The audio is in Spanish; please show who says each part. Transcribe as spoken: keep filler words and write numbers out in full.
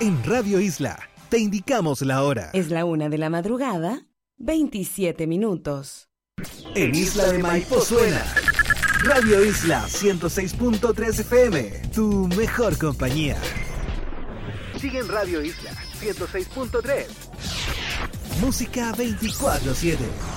Speaker 1: En Radio Isla te indicamos la hora.
Speaker 2: Es la una de la madrugada, veintisiete minutos.
Speaker 1: En Isla de Maipo suena Radio Isla ciento seis punto tres F M, tu mejor compañía. Sigue en Radio Isla ciento seis punto tres. Música veinticuatro siete.